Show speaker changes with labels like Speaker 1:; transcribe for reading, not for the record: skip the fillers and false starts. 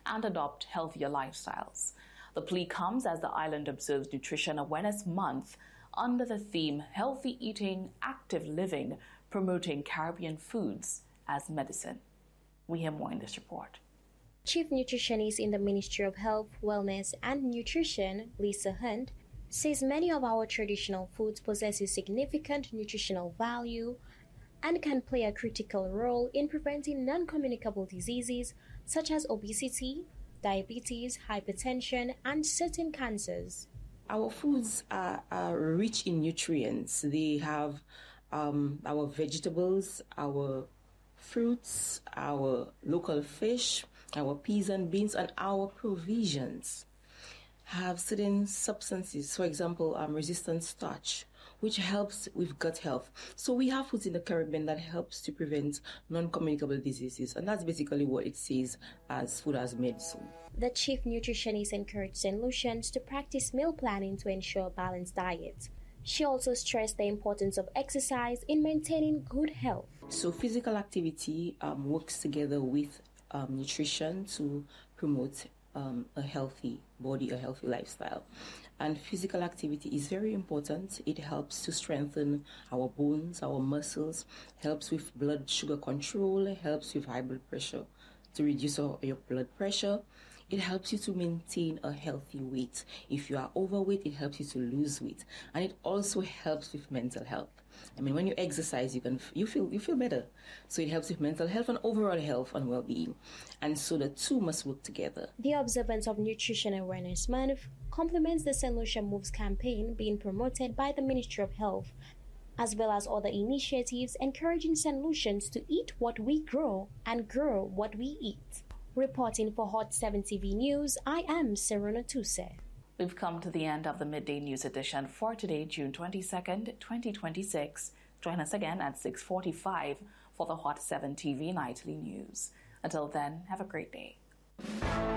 Speaker 1: and adopt healthier lifestyles. The plea comes as the island observes Nutrition Awareness Month under the theme Healthy Eating, Active Living, Promoting Caribbean Foods as Medicine. We hear more in this report.
Speaker 2: Chief Nutritionist in the Ministry of Health, Wellness and Nutrition, Lisa Hunt, says many of our traditional foods possess a significant nutritional value and can play a critical role in preventing non-communicable diseases such as obesity, diabetes, hypertension, and certain cancers.
Speaker 3: Our foods are rich in nutrients. They have our vegetables, our fruits, our local fish, our peas and beans, and our provisions have certain substances, for example, resistant starch, which helps with gut health. So we have foods in the Caribbean that helps to prevent non-communicable diseases, and that's basically what it says as food as medicine.
Speaker 2: The chief nutritionist encouraged St. Lucians to practice meal planning to ensure a balanced diet. She also stressed the importance of exercise in maintaining good health.
Speaker 3: So physical activity works together with nutrition to promote a healthy body, a healthy lifestyle. And physical activity is very important. It helps to strengthen our bones, our muscles, helps with blood sugar control, helps with high blood pressure, to reduce your blood pressure. It helps you to maintain a healthy weight. If you are overweight, it helps you to lose weight. And it also helps with mental health. I mean, when you exercise, you feel better. So it helps with mental health and overall health and well-being. And so the two must work together.
Speaker 2: The observance of Nutrition Awareness Month complements the St. Lucia Moves campaign being promoted by the Ministry of Health, as well as other initiatives encouraging St. Lucians to eat what we grow and grow what we eat. Reporting for Hot 7 TV News, I am Serena Tuse.
Speaker 1: We've come to the end of the Midday News edition for today, June 22nd, 2026. Join us again at 6:45 for the Hot 7 TV Nightly News. Until then, have a great day.